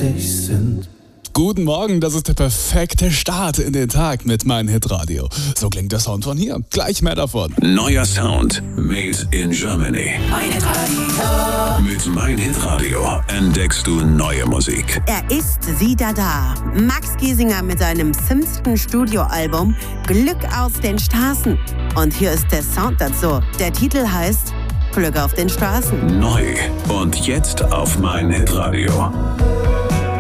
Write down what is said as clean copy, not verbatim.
dich sind. Guten Morgen, das ist der perfekte Start in den Tag mit Mein Hitradio. So klingt der Sound von hier. Gleich mehr davon. Neuer Sound made in Germany. Mein Hitradio. Mit Mein Hitradio entdeckst du neue Musik. Er ist wieder da. Max Giesinger mit seinem 5. Studioalbum Glück auf den Straßen. Und hier ist der Sound dazu. Der Titel heißt Glück auf den Straßen. Neu und jetzt auf Mein Hitradio.